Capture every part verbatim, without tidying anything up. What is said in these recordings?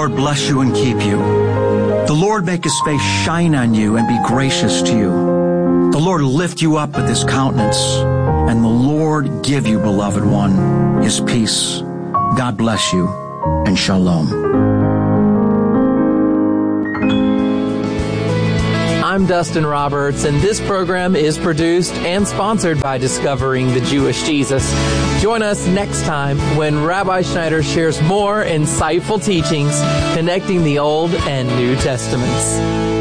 Lord bless you and keep you. The Lord make his face shine on you and be gracious to you. The Lord lift you up with his countenance, and the Lord give you, beloved one, his peace. God bless you, and shalom. I'm Dustin Roberts, and this program is produced and sponsored by Discovering the Jewish Jesus. Join us next time when Rabbi Schneider shares more insightful teachings connecting the Old and New Testaments.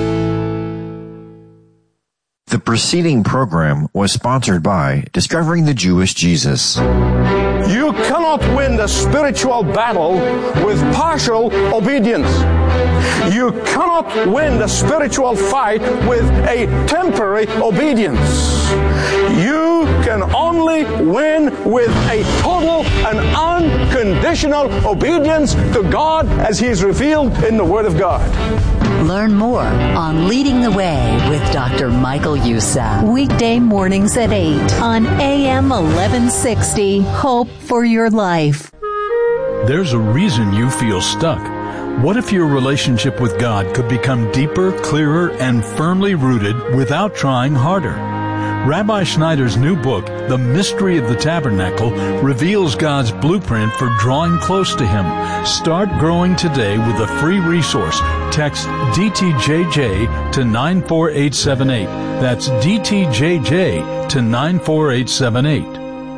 The preceding program was sponsored by Discovering the Jewish Jesus. You cannot win the spiritual battle with partial obedience. You cannot win the spiritual fight with a temporary obedience. You can only win with a total and unconditional obedience to God as He is revealed in the Word of God. Learn more on Leading the Way with Doctor Michael Youssef. Weekday mornings at eight on A M eleven sixty. Hope for your life. There's a reason you feel stuck. What if your relationship with God could become deeper, clearer, and firmly rooted without trying harder? Rabbi Schneider's new book, The Mystery of the Tabernacle, reveals God's blueprint for drawing close to Him. Start growing today with a free resource. Text D T J J to nine four eight seven eight. That's D T J J to nine four eight seven eight.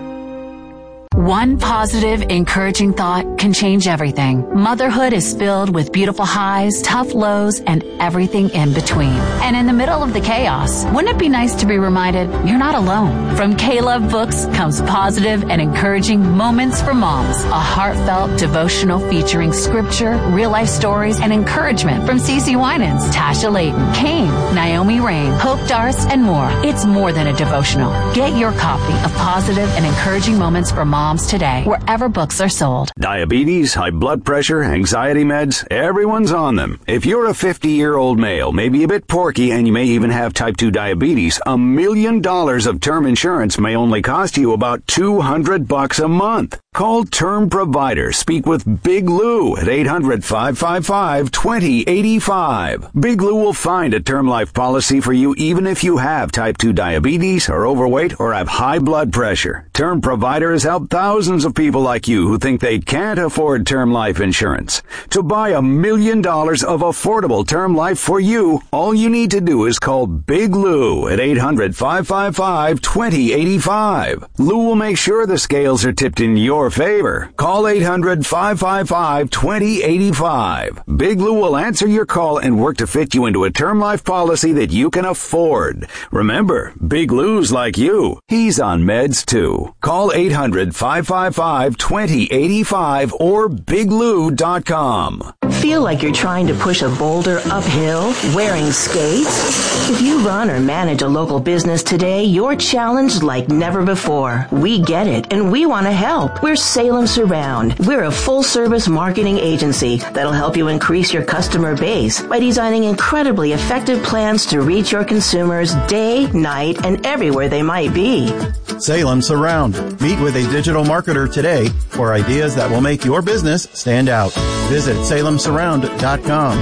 One positive, encouraging thought can change everything. Motherhood is filled with beautiful highs, tough lows, and everything in between. And in the middle of the chaos, wouldn't it be nice to be reminded you're not alone? From K-Love Books comes positive and encouraging Moments for Moms, a heartfelt devotional featuring scripture, real-life stories, and encouragement from Cece Winans, Tasha Layton, Kane, Naomi Rain, Hope Darst, and more. It's more than a devotional. Get your copy of Positive and Encouraging Moments for Moms today, wherever books are sold. Diabetes, high blood pressure, anxiety meds, everyone's on them. If you're a fifty-year-old male, maybe a bit porky, and you may even have type two diabetes, a million dollars of term insurance may only cost you about two hundred bucks a month. Call Term Provider. Speak with Big Lou at eight hundred, five five five, two zero eight five. Big Lou will find a term life policy for you even if you have type two diabetes, are overweight, or have high blood pressure. Term Provider has helped thousands of people like you who think they can't afford term life insurance. To buy a million dollars of affordable term life for you, all you need to do is call Big Lou at eight hundred, five five five, two zero eight five. Lou will make sure the scales are tipped in your favor. Call eight hundred, five five five, two zero eight five. Big Lou will answer your call and work to fit you into a term life policy that you can afford. Remember, Big Lou's like you. He's on meds too. Call eight hundred, five five five, two zero eight five or big lou dot com. Feel like you're trying to push a boulder uphill wearing skates? If you run or manage a local business today, you're challenged like never before. We get it, and we want to help. We're Salem Surround. We're a full-service marketing agency that'll help you increase your customer base by designing incredibly effective plans to reach your consumers day, night, and everywhere they might be. Salem Surround. Meet with a digital marketer today for ideas that will make your business stand out. Visit salem surround dot com.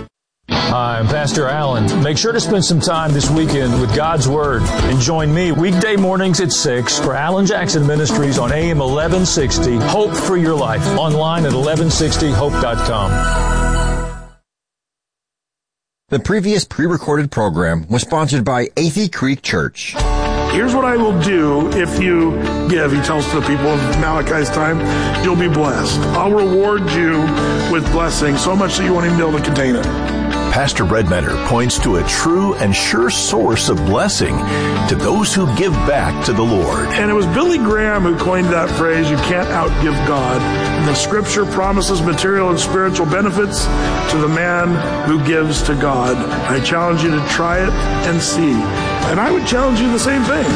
Hi, I'm Pastor Allen. Make sure to spend some time this weekend with God's Word and join me weekday mornings at six for Alan Jackson Ministries on A M eleven sixty. Hope for your life. Online at eleven sixty hope dot com. The previous pre-recorded program was sponsored by Athey Creek Church. Here's what I will do if you give. He tells the people of Malachi's time, you'll be blessed. I'll reward you with blessing so much that you won't even be able to contain it. Pastor Redmetter points to a true and sure source of blessing to those who give back to the Lord. And it was Billy Graham who coined that phrase, you can't outgive God. And the scripture promises material and spiritual benefits to the man who gives to God. I challenge you to try it and see. And I would challenge you the same thing.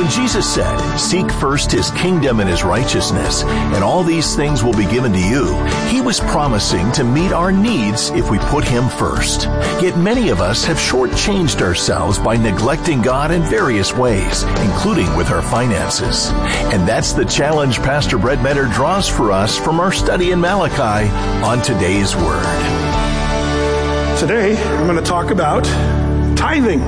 When Jesus said, "Seek first his kingdom and his righteousness, and all these things will be given to you," he was promising to meet our needs if we put him first. Yet many of us have shortchanged ourselves by neglecting God in various ways, including with our finances. And that's the challenge Pastor Brett Meador draws for us from our study in Malachi on today's Word. Today, I'm going to talk about tithing.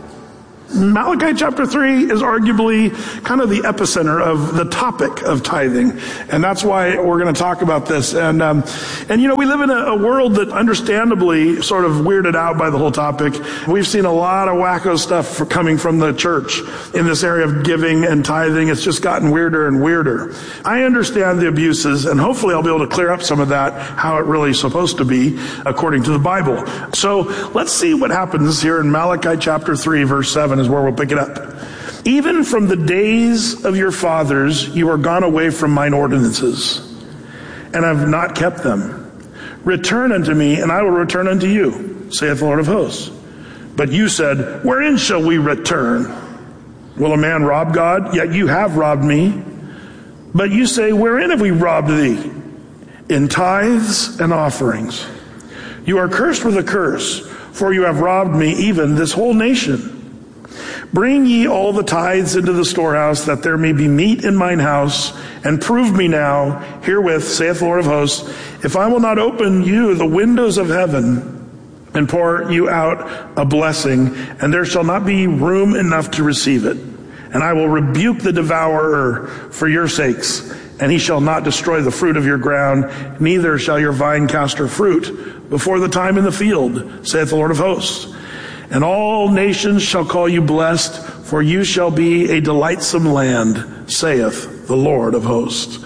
Malachi chapter three is arguably kind of the epicenter of the topic of tithing. And that's why we're going to talk about this. And, um, and you know, we live in a, a world that understandably sort of weirded out by the whole topic. We've seen a lot of wacko stuff for coming from the church in this area of giving and tithing. It's just gotten weirder and weirder. I understand the abuses, and hopefully I'll be able to clear up some of that, how it really is supposed to be according to the Bible. So let's see what happens here in Malachi chapter three, verse seven. Is where we'll pick it up. Even from the days of your fathers, you are gone away from mine ordinances, and have not kept them. Return unto me, and I will return unto you, saith the Lord of hosts. But you said, wherein shall we return? Will a man rob God? Yet you have robbed me. But you say, wherein have we robbed thee? In tithes and offerings. You are cursed with a curse, for you have robbed me, even this whole nation. Bring ye all the tithes into the storehouse, that there may be meat in mine house, and prove me now herewith, saith the Lord of hosts, if I will not open you the windows of heaven, and pour you out a blessing, and there shall not be room enough to receive it. And I will rebuke the devourer for your sakes, and he shall not destroy the fruit of your ground, neither shall your vine cast her fruit before the time in the field, saith the Lord of hosts. And all nations shall call you blessed, for you shall be a delightsome land, saith the Lord of hosts.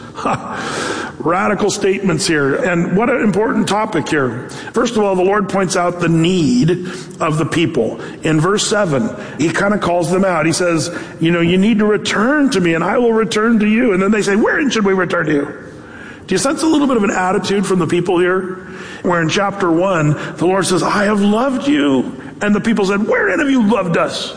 Radical statements here. And what an important topic here. First of all, the Lord points out the need of the people. In verse seven, he kind of calls them out. He says, you know, you need to return to me, and I will return to you. And then they say, wherein should we return to you? Do you sense a little bit of an attitude from the people here? Where in chapter one, the Lord says, I have loved you. And the people said, wherein have you loved us?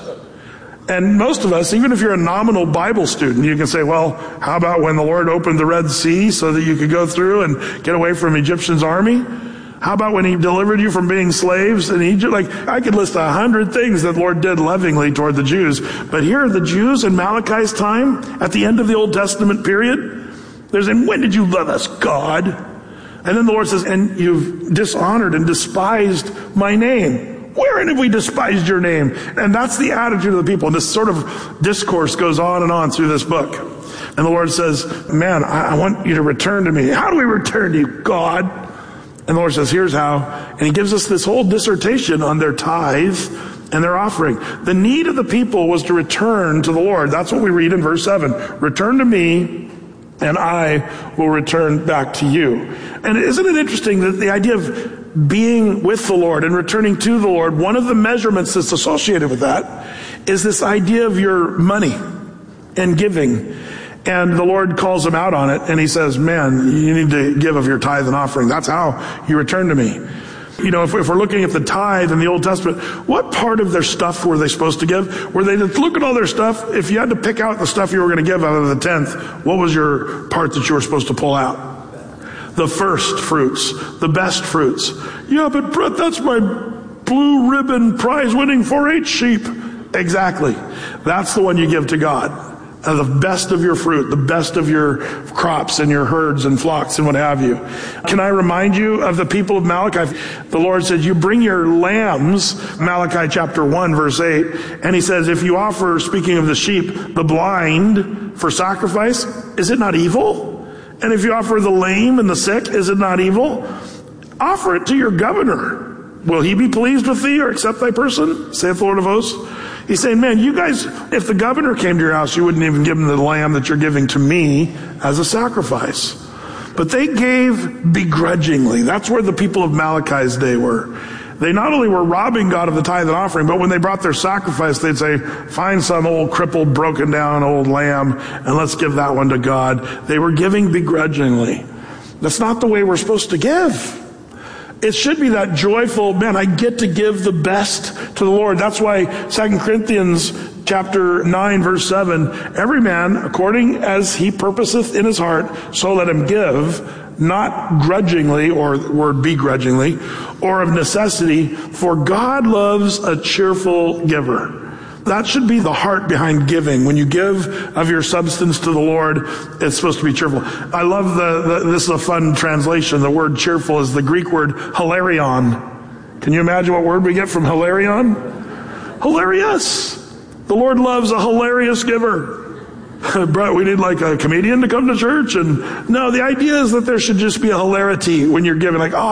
And most of us, even if you're a nominal Bible student, you can say, well, how about when the Lord opened the Red Sea so that you could go through and get away from Egyptian's army? How about when he delivered you from being slaves in Egypt? Like, I could list a hundred things that the Lord did lovingly toward the Jews. But here are the Jews in Malachi's time, at the end of the Old Testament period. They're saying, when did you love us, God? And then the Lord says, and you've dishonored and despised my name. Wherein have we despised your name? And that's the attitude of the people. And this sort of discourse goes on and on through this book. And the Lord says, man, I, I want you to return to me. How do we return to you, God? And the Lord says, here's how. And he gives us this whole dissertation on their tithe and their offering. The need of the people was to return to the Lord. That's what we read in verse seven. Return to me, and I will return back to you. And isn't it interesting that the idea of being with the Lord and returning to the Lord, one of the measurements that's associated with that is this idea of your money and giving. And the Lord calls them out on it, and he says, man, you need to give of your tithe and offering. That's how you return to me. You know, if, if we're looking at the tithe in the Old Testament, what part of their stuff were they supposed to give? Were they to look at all their stuff? If you had to pick out the stuff you were going to give out of the tenth, what was your part that you were supposed to pull out? The first fruits, the best fruits. Yeah, but Brett, that's my blue ribbon prize winning four H sheep. Exactly. That's the one you give to God. Uh, the best of your fruit, the best of your crops and your herds and flocks and what have you. Can I remind you of the people of Malachi? The Lord said, you bring your lambs, Malachi chapter one, verse eight, and he says, if you offer, speaking of the sheep, the blind for sacrifice, is it not evil? And if you offer the lame and the sick, is it not evil? Offer it to your governor. Will he be pleased with thee or accept thy person? Saith the Lord of hosts. He's saying, man, you guys, if the governor came to your house, you wouldn't even give him the lamb that you're giving to me as a sacrifice. But they gave begrudgingly. That's where the people of Malachi's day were. They not only were robbing God of the tithe and offering, but when they brought their sacrifice, they'd say, find some old crippled, broken down old lamb, and let's give that one to God. They were giving begrudgingly. That's not the way we're supposed to give. It should be that joyful, man, I get to give the best to the Lord. That's why Second Corinthians chapter nine, verse seven, every man according as he purposeth in his heart, so let him give, not grudgingly, or the word begrudgingly, or of necessity, for God loves a cheerful giver. That should be the heart behind giving. When you give of your substance to the Lord, it's supposed to be cheerful. I love the, the this is a fun translation. The word cheerful is the Greek word hilarion. Can you imagine what word we get from hilarion? Hilarious. The Lord loves a hilarious giver. Brett, we need like a comedian to come to church. And no, the idea is that there should just be a hilarity when you're giving. Like, oh,